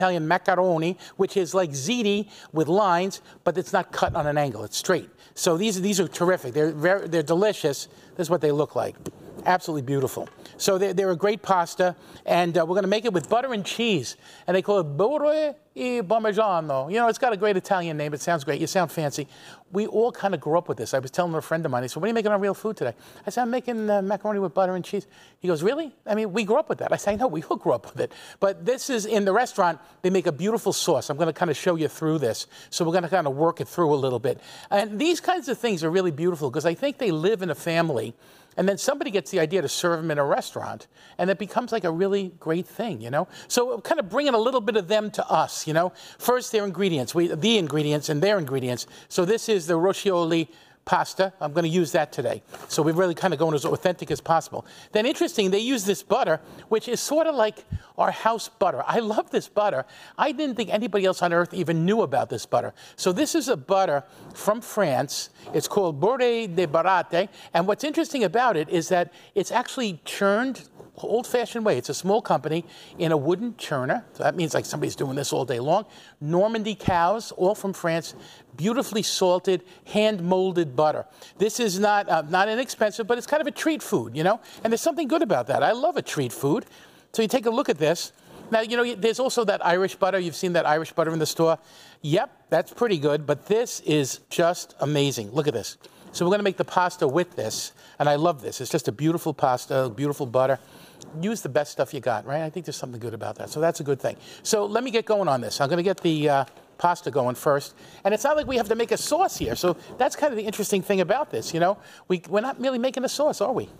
Italian macaroni, which is like ziti with lines, but it's not cut on an angle. It's straight. So these are terrific. They're delicious. This is what they look like. Absolutely beautiful. So they're a great pasta, and we're going to make it with butter and cheese. And they call it burro e parmigiano. You know, it's got a great Italian name. It sounds great. You sound fancy. We all kind of grew up with this. I was telling a friend of mine, he said, what are you making on real food today? I said, I'm making macaroni with butter and cheese. He goes, really? I mean, we grew up with that. I said, I know, we all grew up with it. But this is, in the restaurant, they make a beautiful sauce. I'm going to kind of show you through this. So we're going to kind of work it through a little bit. And these kinds of things are really beautiful because I think they live in a family. And then somebody gets the idea to serve them in a restaurant, and it becomes like a really great thing, you know? So kind of bringing a little bit of them to us, you know? First, their ingredients, the ingredients and their ingredients. So this is the roscioli pasta. I'm going to use that today. So we're really kind of going as authentic as possible. Then interesting, they use this butter, which is sort of like our house butter. I love this butter. I didn't think anybody else on earth even knew about this butter. So this is a butter from France. It's called Beurre de Barate. And what's interesting about it is that it's actually churned old-fashioned way. It's a small company in a wooden churner. So that means like somebody's doing this all day long. Normandy cows, all from France, beautifully salted, hand-molded butter. This is not inexpensive, but it's kind of a treat food, you know? And there's something good about that. I love a treat food. So you take a look at this. Now, you know, there's also that Irish butter. You've seen that Irish butter in the store. Yep, that's pretty good, but this is just amazing. Look at this. So we're going to make the pasta with this, and I love this. It's just a beautiful pasta, beautiful butter. Use the best stuff you got, right? I think there's something good about that, so that's a good thing. So let me get going on this. I'm going to get the pasta going first, and it's not like we have to make a sauce here, so that's kind of the interesting thing about this, you know? We're not really making a sauce, are we?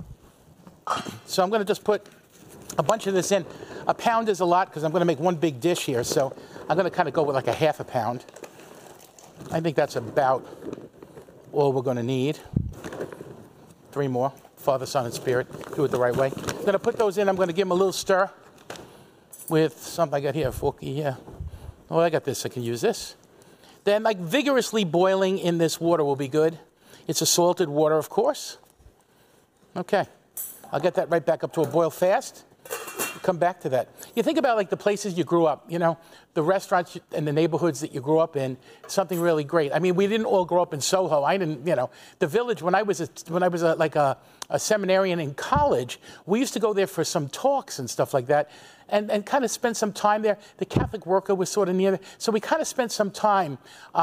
So I'm going to just put a bunch of this in. A pound is a lot because I'm going to make one big dish here, so I'm going to kind of go with like a half a pound. I think that's about all we're going to need. 3 more. Father, Son, and Spirit. Do it the right way. I'm going to put those in. I'm going to give them a little stir with something I got here, a forky here. Oh, I got this. I can use this. Then, like, vigorously boiling in this water will be good. It's a salted water, of course. Okay. I'll get that right back up to a boil fast. Come back to that. You think about like the places you grew up, you know, the restaurants and the neighborhoods that you grew up in, something really great. I mean, we didn't all grow up in Soho. I didn't, you know, the Village, when I was a seminarian in college, we used to go there for some talks and stuff like that. And kind of spend some time there. The Catholic Worker was sort of near there. So we kind of spent some time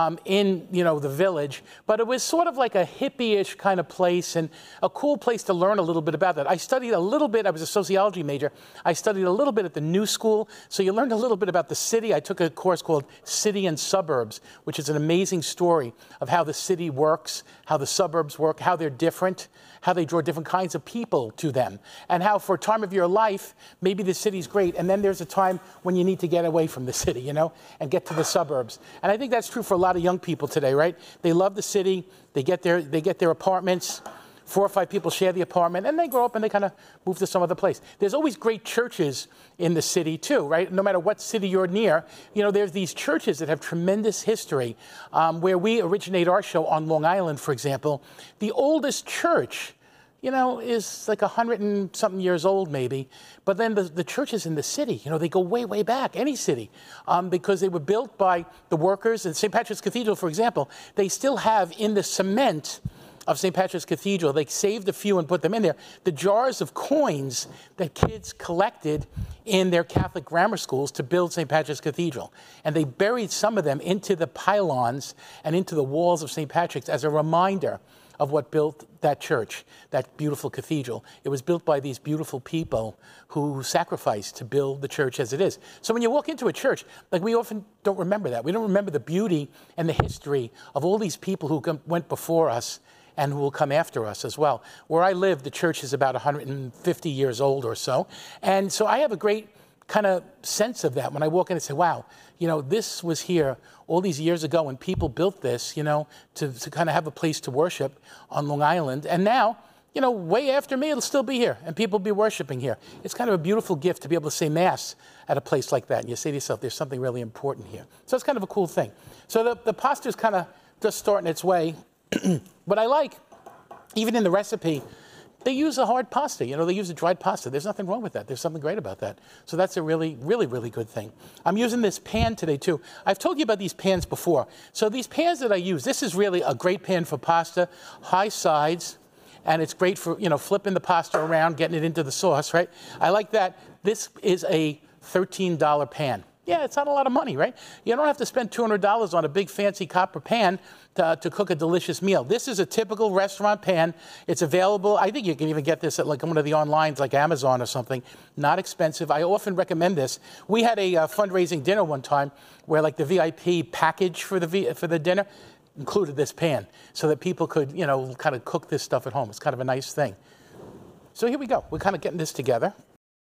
in, you know, the Village. But it was sort of like a hippie-ish kind of place and a cool place to learn a little bit about that. I studied a little bit. I was a sociology major. I studied a little bit at the New School. So you learned a little bit about the city. I took a course called City and Suburbs, which is an amazing story of how the city works, how the suburbs work, how they're different, how they draw different kinds of people to them, and how for a time of your life, maybe the city's great, and then there's a time when you need to get away from the city, you know, and get to the suburbs. And I think that's true for a lot of young people today, right? They love the city, they get their apartments, 4 or 5 people share the apartment, and they grow up and they kind of move to some other place. There's always great churches in the city too, right? No matter what city you're near, you know, there's these churches that have tremendous history. Where we originate our show on Long Island, for example, the oldest church, you know, is like 100 and something years old maybe. But then the churches in the city, you know, they go way, way back, any city, because they were built by the workers. And St. Patrick's Cathedral, for example, they still have in the cement of St. Patrick's Cathedral, they saved a few and put them in there, the jars of coins that kids collected in their Catholic grammar schools to build St. Patrick's Cathedral. And they buried some of them into the pylons and into the walls of St. Patrick's as a reminder of what built that church, that beautiful cathedral. It was built by these beautiful people who sacrificed to build the church as it is. So when you walk into a church, like we often don't remember that. We don't remember the beauty and the history of all these people who went before us and who will come after us as well. Where I live, the church is about 150 years old or so. And so I have a great kind of sense of that when I walk in and say, wow, you know, this was here all these years ago and people built this, you know, to kind of have a place to worship on Long Island. And now, you know, way after me, it'll still be here and people will be worshiping here. It's kind of a beautiful gift to be able to say Mass at a place like that. And you say to yourself, there's something really important here. So it's kind of a cool thing. So the pasta's kind of just starting its way. But I like, even in the recipe, they use a hard pasta. You know, they use a dried pasta. There's nothing wrong with that. There's something great about that. So that's a really, really, really good thing. I'm using this pan today, too. I've told you about these pans before. So these pans that I use, this is really a great pan for pasta, high sides, and it's great for, you know, flipping the pasta around, getting it into the sauce, right? I like that. This is a $13 pan. Yeah, it's not a lot of money, right? You don't have to spend $200 on a big fancy copper pan to cook a delicious meal. This is a typical restaurant pan. It's available. I think you can even get this at like one of the onlines like Amazon or something. Not expensive. I often recommend this. We had a fundraising dinner one time where like the VIP package for the dinner included this pan so that people could, you know, kind of cook this stuff at home. It's kind of a nice thing. So here we go. We're kind of getting this together.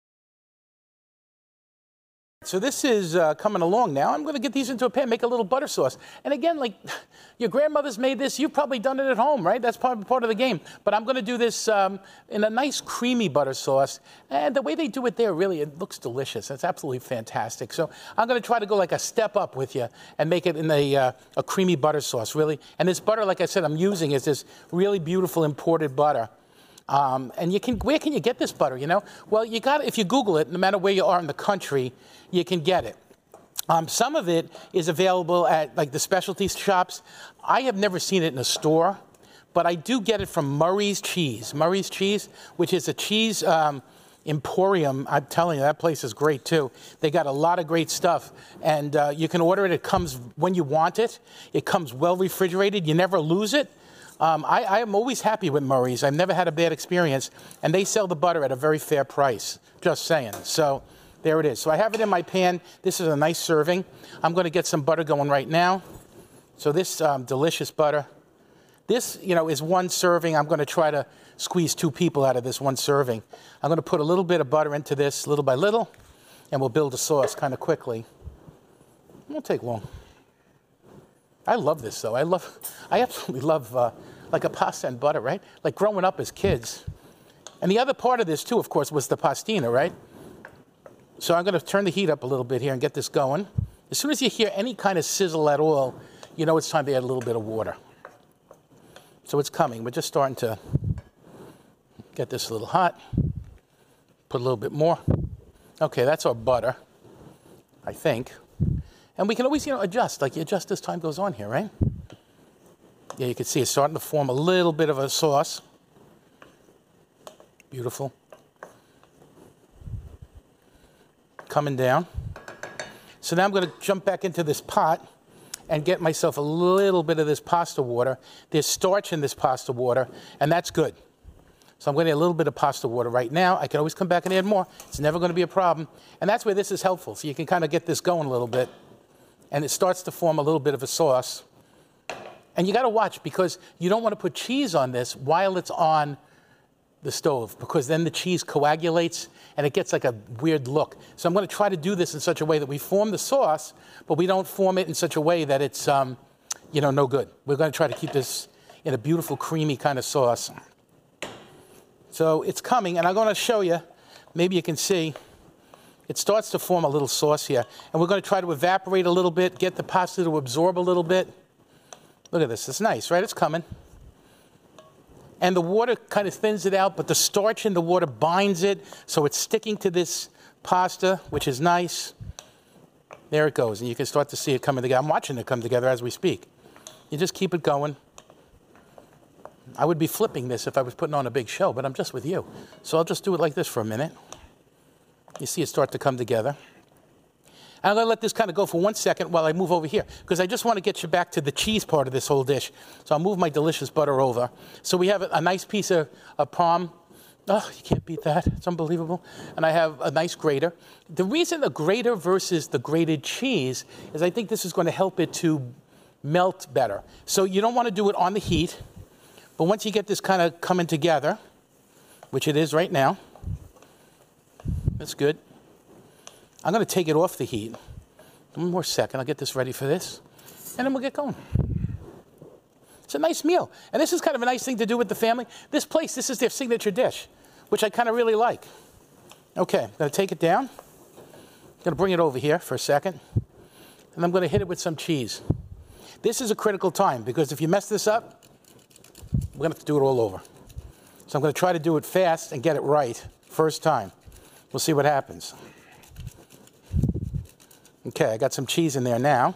So this is coming along now. I'm going to get these into a pan, make a little butter sauce. And again, like your grandmother's made this, you've probably done it at home, right? That's part of the game. But I'm going to do this in a nice creamy butter sauce. And the way they do it there, really, it looks delicious. It's absolutely fantastic. So I'm going to try to go like a step up with you and make it in a creamy butter sauce, really. And this butter, like I said, I'm using is this really beautiful imported butter. And where can you get this butter, you know? Well, if you Google it, no matter where you are in the country, you can get it. Some of it is available at like the specialty shops. I have never seen it in a store, but I do get it from Murray's Cheese. Murray's Cheese, which is a cheese emporium. I'm telling you, that place is great too. They got a lot of great stuff. And you can order it. It comes when you want it. It comes well refrigerated. You never lose it. I am always happy with Murray's. I've never had a bad experience. And they sell the butter at a very fair price. Just saying. So there it is. So I have it in my pan. This is a nice serving. I'm going to get some butter going right now. So this delicious butter. This, you know, is one serving. I'm going to try to squeeze 2 people out of this one serving. I'm going to put a little bit of butter into this little by little. And we'll build a sauce kind of quickly. It won't take long. I love this, though. I absolutely love like a pasta and butter, right? Like growing up as kids. And the other part of this, too, of course, was the pastina, right? So I'm going to turn the heat up a little bit here and get this going. As soon as you hear any kind of sizzle at all, you know it's time to add a little bit of water. So it's coming. We're just starting to get this a little hot. Put a little bit more. Okay, that's our butter, I think. And we can always, you know, adjust. Like you adjust as time goes on here, right? Yeah, you can see it's starting to form a little bit of a sauce. Beautiful. Coming down. So now I'm going to jump back into this pot and get myself a little bit of this pasta water. There's starch in this pasta water, and that's good. So I'm going to add a little bit of pasta water right now. I can always come back and add more. It's never going to be a problem. And that's where this is helpful. So you can kind of get this going a little bit. And it starts to form a little bit of a sauce. And you got to watch because you don't want to put cheese on this while it's on the stove because then the cheese coagulates and it gets like a weird look. So I'm going to try to do this in such a way that we form the sauce, but we don't form it in such a way that it's, you know, no good. We're going to try to keep this in a beautiful, creamy kind of sauce. So it's coming, and I'm going to show you. Maybe you can see. It starts to form a little sauce here. And we're going to try to evaporate a little bit, get the pasta to absorb a little bit. Look at this. It's nice, right? It's coming. And the water kind of thins it out, but the starch in the water binds it, so it's sticking to this pasta, which is nice. There it goes, and you can start to see it coming together. I'm watching it come together as we speak. You just keep it going. I would be flipping this if I was putting on a big show, but I'm just with you. So I'll just do it like this for a minute. You see it start to come together. And I'm going to let this kind of go for 1 second while I move over here, because I just want to get you back to the cheese part of this whole dish. So I'll move my delicious butter over. So we have a nice piece of Parm. Oh, you can't beat that. It's unbelievable. And I have a nice grater. The reason the grater versus the grated cheese is I think this is going to help it to melt better. So you don't want to do it on the heat, but once you get this kind of coming together, which it is right now, that's good. I'm going to take it off the heat. One more second. I'll get this ready for this. And then we'll get going. It's a nice meal. And this is kind of a nice thing to do with the family. This place, this is their signature dish, which I kind of really like. Okay, I'm going to take it down. I'm going to bring it over here for a second. And I'm going to hit it with some cheese. This is a critical time because if you mess this up, we're going to have to do it all over. So I'm going to try to do it fast and get it right first time. We'll see what happens. Okay, I got some cheese in there now.